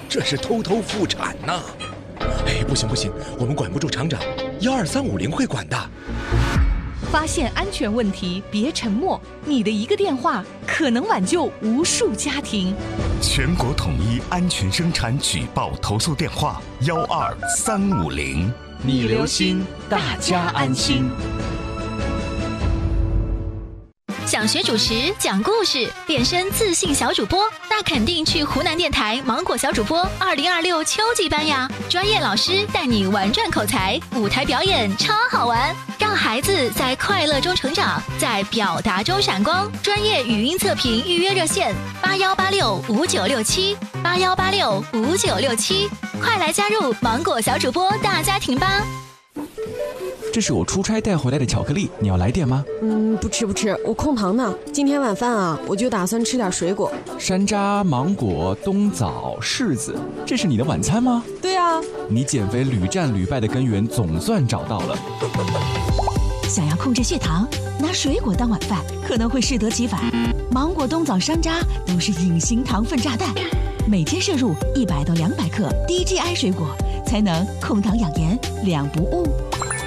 这是偷偷复产呐！哎，不行，我们管不住厂长，12350会管的。 发现安全问题，别沉默，你的一个电话可能挽救无数家庭。 全国统一安全生产举报投诉电话12350， 你留心，大家安心。 想学主持、讲故事、变身自信小主播，那肯定去湖南电台芒果小主播2026秋季班呀！专业老师带你玩转口才，舞台表演超好玩，让孩子在快乐中成长，在表达中闪光。专业语音测评预约热线81865967，81865967，快来加入芒果小主播大家庭吧！ 这是我出差带回来的巧克力，你要来点吗？ 不吃，我控糖呢。今天晚饭啊，我就打算吃点水果。 山楂、芒果、冬枣、柿子，这是你的晚餐吗？ 对啊。 你减肥屡战屡败的根源总算找到了。 想要控制血糖，拿水果当晚饭可能会适得其反。芒果、冬枣、山楂都是隐形糖分炸弹，每天摄入100到200克低 GI 水果，才能控糖养颜，2不误。